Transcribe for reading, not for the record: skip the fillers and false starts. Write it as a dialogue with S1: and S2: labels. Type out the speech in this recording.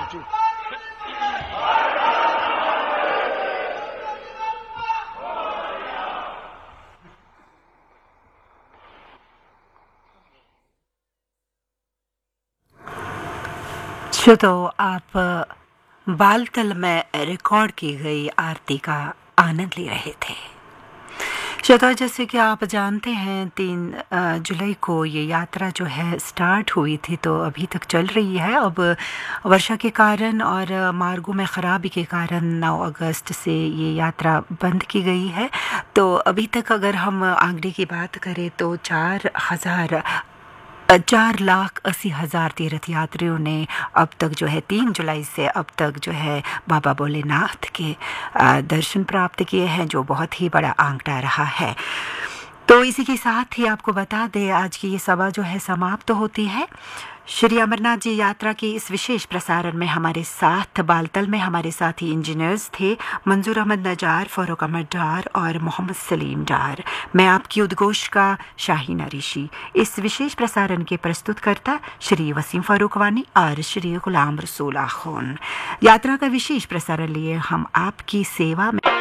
S1: जी।
S2: आप बालतल में रिकॉर्ड की गई आरती का आनंद ले रहे थे। जैसे कि आप जानते हैं 3 जुलाई को ये यात्रा जो है स्टार्ट हुई थी, तो अभी तक चल रही है। अब वर्षा के कारण और मार्गों में ख़राबी के कारण 9 अगस्त से ये यात्रा बंद की गई है। तो अभी तक अगर हम आंकड़े की बात करें तो 4,80,000 तीर्थ यात्रियों ने अब तक जो है 3 जुलाई से अब तक जो है बाबा भोलेनाथ के दर्शन प्राप्त किए हैं, जो बहुत ही बड़ा आंकड़ा रहा है। तो इसी के साथ ही आपको बता दें, आज की ये सभा जो है समाप्त होती है। श्री अमरनाथ जी यात्रा के इस विशेष प्रसारण में हमारे साथ बालतल में हमारे साथी इंजीनियर्स थे मंजूर अहमद नजार, फारूक अहमद डार और मोहम्मद सलीम डार। मैं आपकी उद्घोष का शाहीन ऋषि। इस विशेष प्रसारण के प्रस्तुतकर्ता श्री वसीम फारूक वानी और श्री गुलाम रसूल आखून। यात्रा का विशेष प्रसारण लिए हम आपकी सेवा में